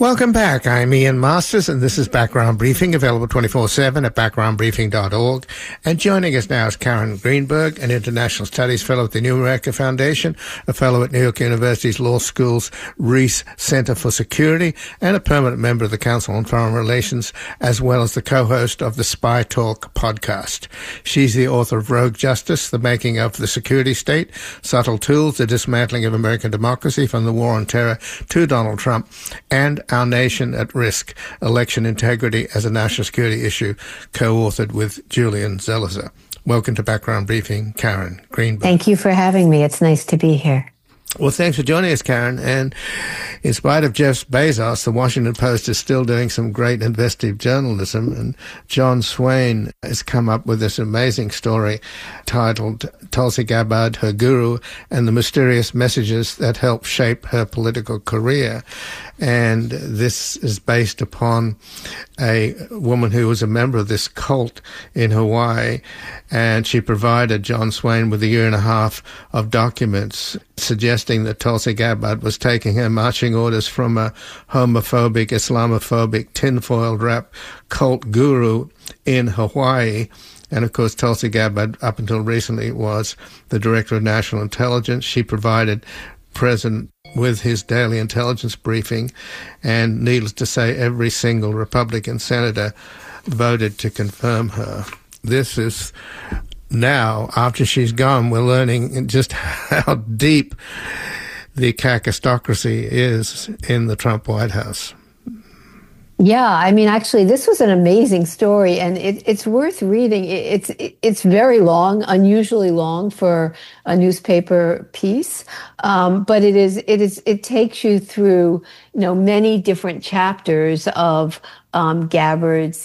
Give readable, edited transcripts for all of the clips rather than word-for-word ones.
Welcome back. I'm Ian Masters, and this is Background Briefing, available 24/7 at backgroundbriefing.org. And joining us now is Karen Greenberg, an International Studies Fellow at the New America Foundation, a Fellow at New York University's Law School's Reese Center for Security, and a permanent member of the Council on Foreign Relations, as well as the co-host of the Spy Talk podcast. She's the author of Rogue Justice, The Making of the Security State, Subtle Tools, The Dismantling of American Democracy from the War on Terror to Donald Trump, and Our Nation at Risk, Election Integrity as a National Security Issue, co-authored with Julian Zelizer. Welcome to Background Briefing, Karen Greenberg. Thank you for having me. It's nice to be here. Well, thanks for joining us, Karen. And in spite of Jeff Bezos, the Washington Post is still doing some great investigative journalism. And John Swain has come up with this amazing story titled Tulsi Gabbard, Her Guru, and the Mysterious Messages That Helped Shape Her Political Career. And this is based upon a woman who was a member of this cult in Hawaii, and she provided John Swain with 1.5 years of documents suggesting that Tulsi Gabbard was taking her marching orders from a homophobic, Islamophobic, tinfoiled wrap cult guru in Hawaii. And of course, Tulsi Gabbard, up until recently, was the Director of National Intelligence. She provided President with his daily intelligence briefing, and needless to say, every single Republican senator voted to confirm her. This is now, after she's gone, we're learning just how deep the kakistocracy is in the Trump White House. Yeah, I mean, actually, this was an amazing story, and it's worth reading. It's very long, unusually long for a newspaper piece, but it takes you through many different chapters of Gabbard's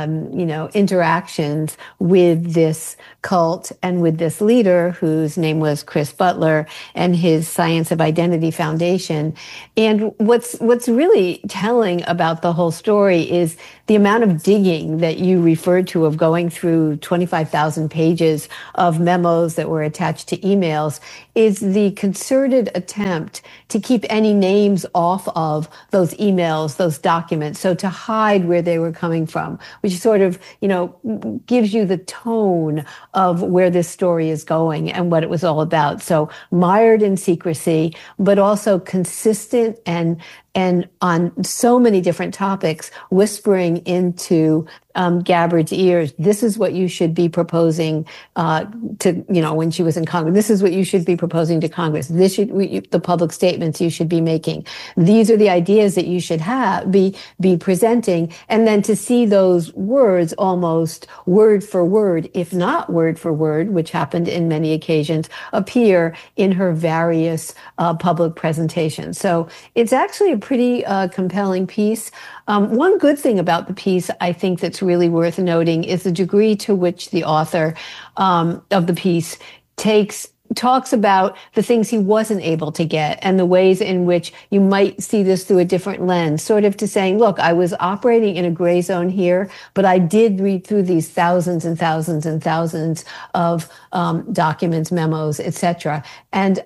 interactions with this cult and with this leader whose name was Chris Butler, and his Science of Identity Foundation. And what's really telling about the whole story is the amount of digging that you referred to, of going through 25,000 pages of memos that were attached to emails, is the concerted attempt to keep any names off of those emails, those documents, so to hide where they were coming from, which sort of, gives you the tone of where this story is going and what it was all about. So mired in secrecy, but also consistent and on so many different topics, whispering into Gabbard's ears, this is what you should be proposing when she was in Congress. This is what you should be proposing to Congress. This should the public statements you should be making. These are the ideas that you should be presenting. And then to see those words almost word for word, if not word for word, which happened in many occasions, appear in her various public presentations. So it's actually a pretty compelling piece. One good thing about the piece, I think, that's really worth noting is the degree to which the author of the piece talks about the things he wasn't able to get and the ways in which you might see this through a different lens, sort of to saying, look, I was operating in a gray zone here, but I did read through these thousands and thousands and thousands of documents, memos, etc. And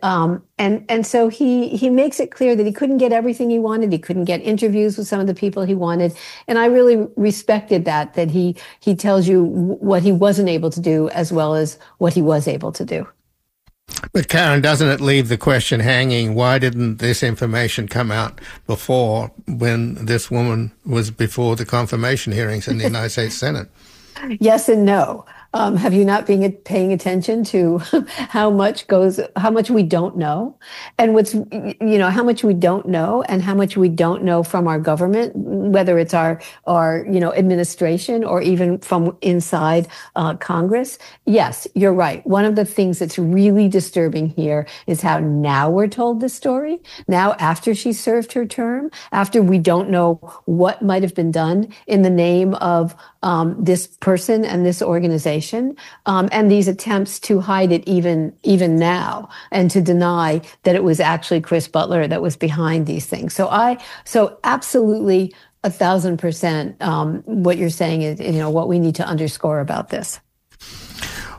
so he makes it clear that he couldn't get everything he wanted. He couldn't get interviews with some of the people he wanted. And I really respected that he tells you what he wasn't able to do as well as what he was able to do. But Karen, doesn't it leave the question hanging? Why didn't this information come out before, when this woman was before the confirmation hearings in the United States Senate? Yes and no. Have you not been paying attention to how much we don't know, and how much we don't know, and how much we don't know from our government, whether it's our administration or even from inside Congress? Yes, you're right. One of the things that's really disturbing here is how now we're told this story. Now, after she served her term, after we don't know what might have been done in the name of this person and this organization, and these attempts to hide it even now, and to deny that it was actually Chris Butler that was behind these things. So absolutely 1,000%, what you're saying is what we need to underscore about this.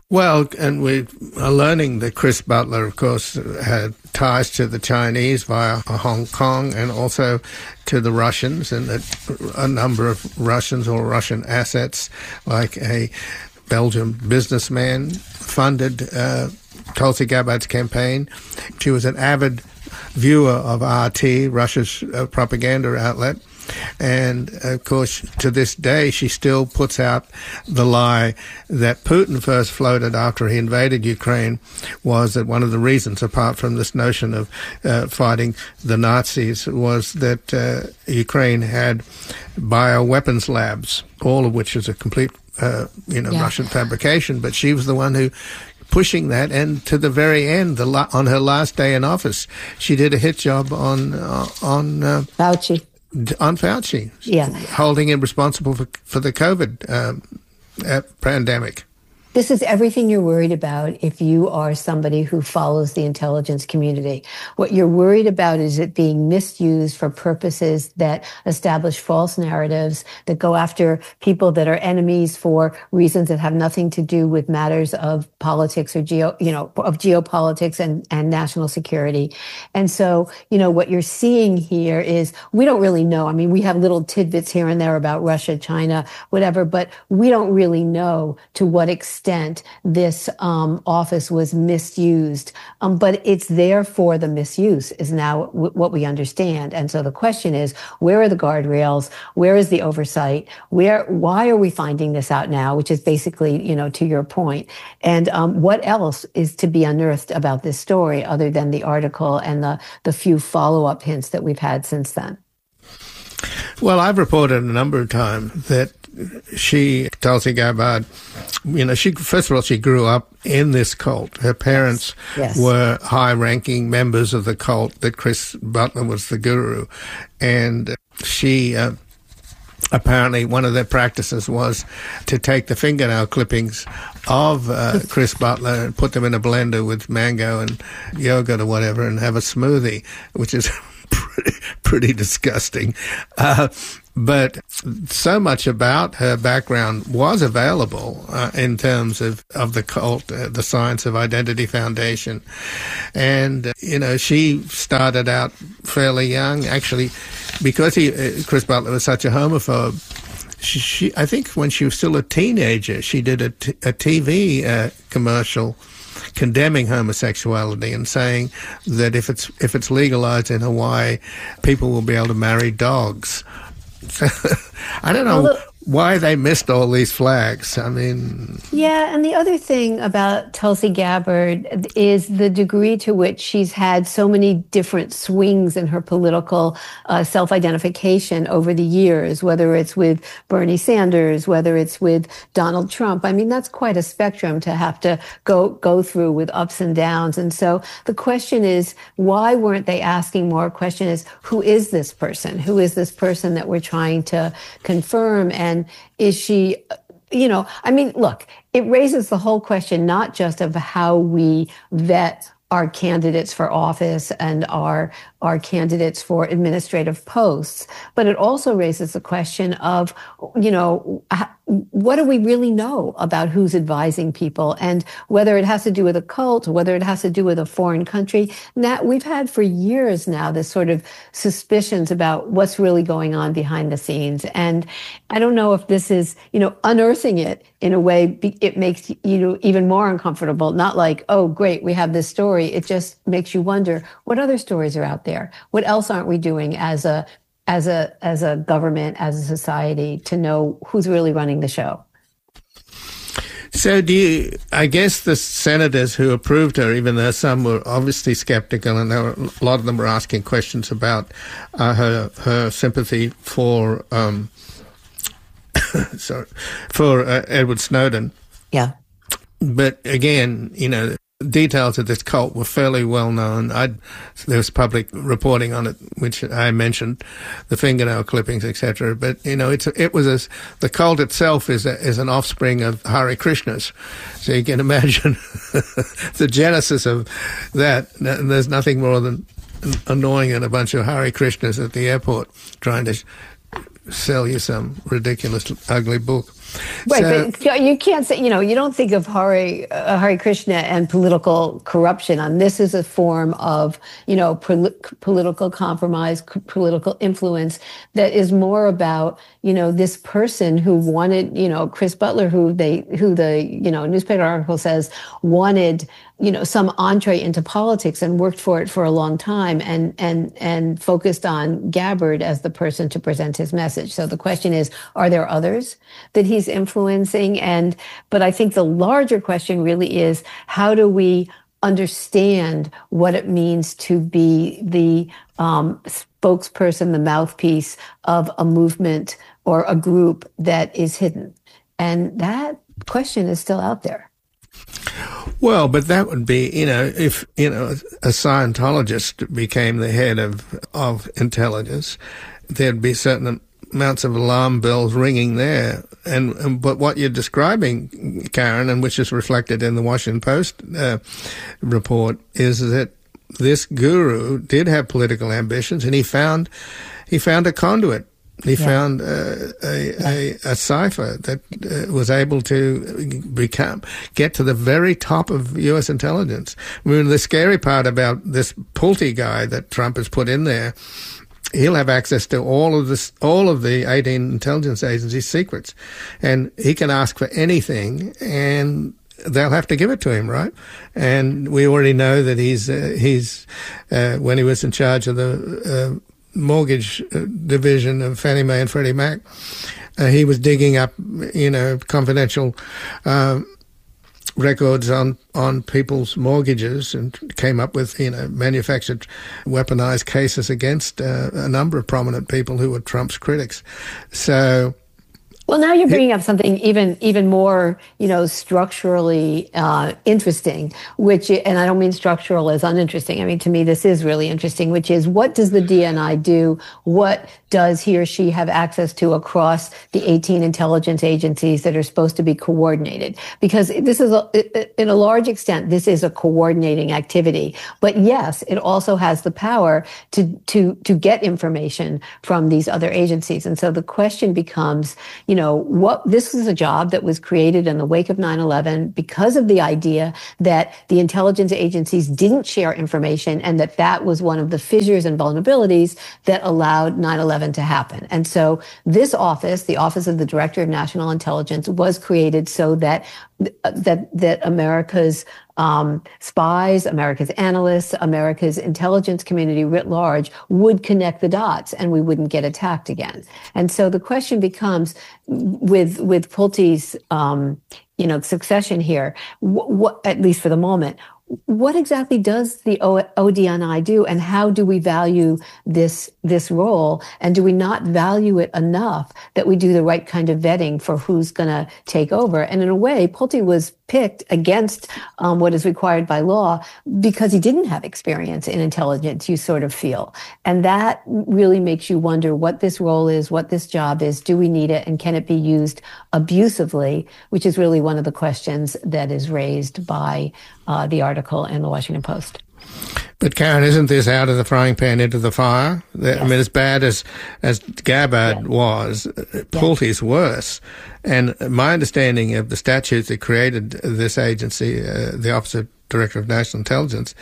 Well, and we are learning that Chris Butler, of course, had ties to the Chinese via Hong Kong and also to the Russians, and that a number of Russians or Russian assets, like a Belgian businessman, funded Tulsi Gabbard's campaign. She was an avid viewer of RT, Russia's propaganda outlet. And, of course, to this day, she still puts out the lie that Putin first floated after he invaded Ukraine, was that one of the reasons, apart from this notion of fighting the Nazis, was that Ukraine had bioweapons labs, all of which is a complete, Russian fabrication. But she was the one who pushing that, and to the very end, on her last day in office, she did a hit job on Fauci. On Fauci, yeah, holding him responsible for the COVID pandemic. This is everything you're worried about if you are somebody who follows the intelligence community. What you're worried about is it being misused for purposes that establish false narratives, that go after people that are enemies for reasons that have nothing to do with matters of politics or geopolitics and national security. And so, what you're seeing here is we don't really know. I mean, we have little tidbits here and there about Russia, China, whatever, but we don't really know to what extent this office was misused. But it's there for the misuse is now what we understand. And so the question is, where are the guardrails? Where is the oversight? Why are we finding this out now? Which is basically, to your point. And what else is to be unearthed about this story other than the article and the few follow-up hints that we've had since then? Well, I've reported a number of times that Tulsi Gabbard, she grew up in this cult. Her parents were high-ranking members of the cult that Chris Butler was the guru. And she, apparently one of their practices was to take the fingernail clippings of Chris Butler and put them in a blender with mango and yogurt or whatever and have a smoothie, which is pretty disgusting. But so much about her background was available in terms of the cult, the Science of Identity Foundation. And, she started out fairly young, actually, because Chris Butler was such a homophobe. She I think when she was still a teenager, she did a TV commercial condemning homosexuality and saying that if it's legalized in Hawaii, people will be able to marry dogs. I don't know why they missed all these flags. I mean... Yeah, and the other thing about Tulsi Gabbard is the degree to which she's had so many different swings in her political self-identification over the years, whether it's with Bernie Sanders, whether it's with Donald Trump. I mean, that's quite a spectrum to have to go through with ups and downs. And so the question is, why weren't they asking more? Question is, who is this person? Who is this person that we're trying to confirm? And is she, look, it raises the whole question, not just of how we vet our candidates for office and our candidates for administrative posts, but it also raises the question of, what do we really know about who's advising people, and whether it has to do with a cult or whether it has to do with a foreign country. Now, we've had for years now this sort of suspicions about what's really going on behind the scenes. And I don't know if this is, unearthing it in a way, it makes you even more uncomfortable. Not like, oh, great, we have this story. It just makes you wonder, what other stories are out there? What else aren't we doing as a government, as a society, to know who's really running the show? So I guess the senators who approved her, even though some were obviously skeptical, and a lot of them were asking questions about her sympathy for Edward Snowden. Yeah. But again, details of this cult were fairly well known. There was public reporting on it, which I mentioned, the fingernail clippings, etc. But the cult itself is an offspring of Hare Krishnas, so you can imagine the genesis of that. There's nothing more than annoying than a bunch of Hare Krishnas at the airport trying to sell you some ridiculous, ugly book. Right, So, but you can't say, you don't think of Hare Krishna and political corruption on this is a form of, political compromise, political influence that is more about, this person who wanted, Chris Butler, who the, newspaper article says wanted, some entree into politics and worked for it for a long time and focused on Gabbard as the person to present his message. So the question is, are there others that he's influencing? But I think the larger question really is, how do we understand what it means to be the spokesperson, the mouthpiece of a movement or a group that is hidden? And that question is still out there. well, but that would be, if, a Scientologist became the head of intelligence, there'd be certain amounts of alarm bells ringing there. But what you're describing, Karen, and which is reflected in the Washington Post report, is that this guru did have political ambitions, and he found a conduit. He found a cipher that was able to get to the very top of U.S. intelligence. I mean, the scary part about this Pulte guy that Trump has put in there, he'll have access to all of the 18 intelligence agencies' secrets, and he can ask for anything, and they'll have to give it to him, right? And we already know that he's when he was in charge of the mortgage division of Fannie Mae and Freddie Mac, he was digging up, confidential records on people's mortgages and came up with, manufactured weaponized cases against a number of prominent people who were Trump's critics. So, well, now you're bringing up something even more, structurally interesting, and I don't mean structural as uninteresting. I mean, to me, this is really interesting, which is, what does the DNI do? What does he or she have access to across the 18 intelligence agencies that are supposed to be coordinated? Because this is, in a large extent, this is a coordinating activity. But yes, it also has the power to get information from these other agencies. And so the question becomes, this is a job that was created in the wake of 9/11 because of the idea that the intelligence agencies didn't share information, and that was one of the fissures and vulnerabilities that allowed 9/11 to happen. And so this office, the Office of the Director of National Intelligence, was created so that America's spies, America's analysts, America's intelligence community writ large would connect the dots, and we wouldn't get attacked again. And so the question becomes, with Pulte's succession here, what, at least for the moment, what exactly does the ODNI do, and how do we value this role? And do we not value it enough that we do the right kind of vetting for who's going to take over? And in a way, Pulte was picked against what is required by law because he didn't have experience in intelligence, you sort of feel. And that really makes you wonder what this role is, what this job is. Do we need it, and can it be used abusively, which is really one of the questions that is raised by the article in the Washington Post. But Karen, isn't this out of the frying pan into the fire? Yes. I mean, as bad as Gabbard was, Pulte's worse. And my understanding of the statutes that created this agency, the Office of Director of National Intelligence,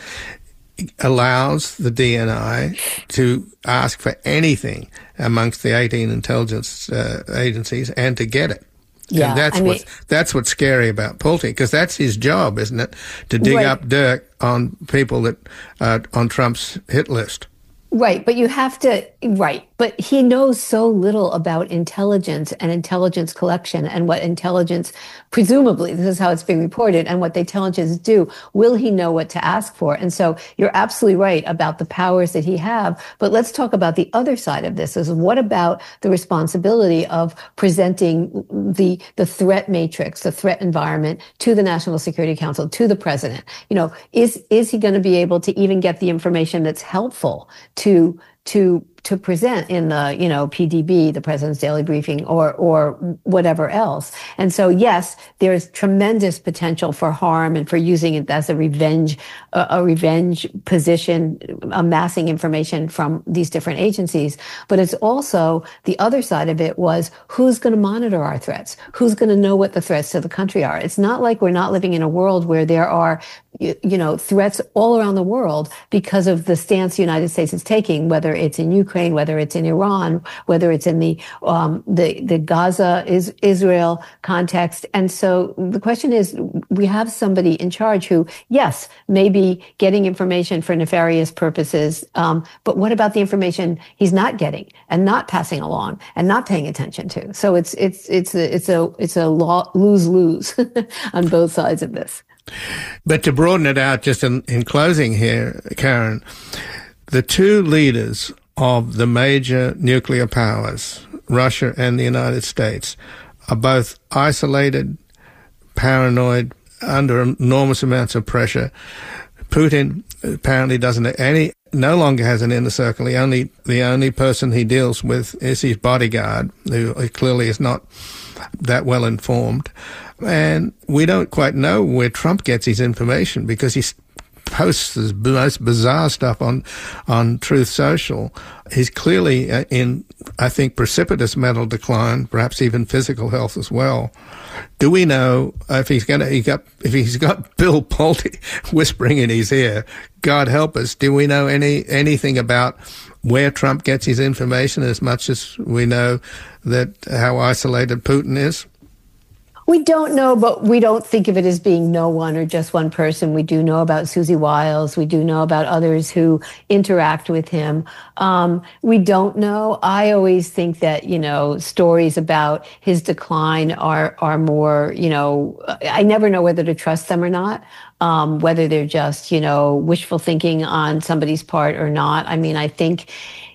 allows the DNI to ask for anything amongst the 18 intelligence agencies and to get it. Yeah, and that's what's scary about Pulte, because that's his job, isn't it? To dig up dirt on people that are on Trump's hit list. Right, but you have to, but he knows so little about intelligence and intelligence collection and what intelligence, presumably, this is how it's being reported, and what the intelligence do. Will he know what to ask for? And so you're absolutely right about the powers that he have, but let's talk about the other side of this, is what about the responsibility of presenting the threat matrix, the threat environment to the National Security Council, to the president? Is he going to be able to even get the information that's helpful to to present in the, PDB, the President's Daily Briefing, or whatever else. And so, yes, there's tremendous potential for harm and for using it as a revenge position, amassing information from these different agencies. But it's also, the other side of it was, who's going to monitor our threats? Who's going to know what the threats to the country are? It's not like we're not living in a world where there are, threats all around the world because of the stance the United States is taking, whether it's in Ukraine, whether it's in Iran, whether it's in the Gaza Israel context. And so the question is, we have somebody in charge who, yes, may be getting information for nefarious purposes, but what about the information he's not getting and not passing along and not paying attention to? So it's a lose-lose on both sides of this. But to broaden it out, just in closing here, Karen, the two leaders of the major nuclear powers, Russia and the United States, are both isolated, paranoid, under enormous amounts of pressure. Putin apparently no longer has an inner circle. The only person he deals with is his bodyguard, who clearly is not that well informed. And we don't quite know where Trump gets his information, because he posts the most bizarre stuff on Truth Social. He's clearly in, I think, precipitous mental decline, perhaps even physical health as well. Do we know if he's got Bill Pulte whispering in his ear? God help us. Do we know anything about where Trump gets his information, as much as we know that how isolated Putin is? We don't know, but we don't think of it as being no one or just one person. We do know about Susie Wiles. We do know about others who interact with him. We don't know. I always think that, stories about his decline are more, I never know whether to trust them or not, whether they're just, wishful thinking on somebody's part or not. I mean, I think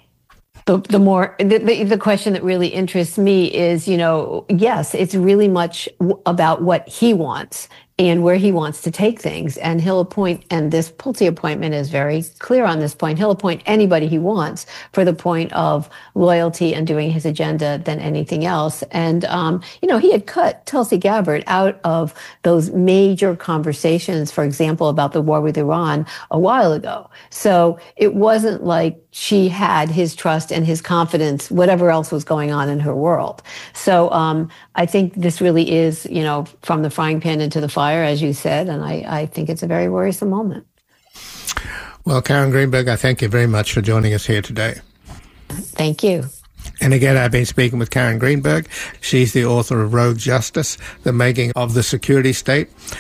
the question that really interests me is, yes, it's really much about what he wants and where he wants to take things. And he'll appoint, and this Pulte appointment is very clear on this point, he'll appoint anybody he wants for the point of loyalty and doing his agenda than anything else. And, he had cut Tulsi Gabbard out of those major conversations, for example, about the war with Iran a while ago. So it wasn't like she had his trust and his confidence, whatever else was going on in her world. So I think this really is, from the frying pan into the fire, as you said, and I think it's a very worrisome moment. Well, Karen Greenberg, I thank you very much for joining us here today. Thank you. And again, I've been speaking with Karen Greenberg. She's the author of Rogue Justice, The Making of the Security State.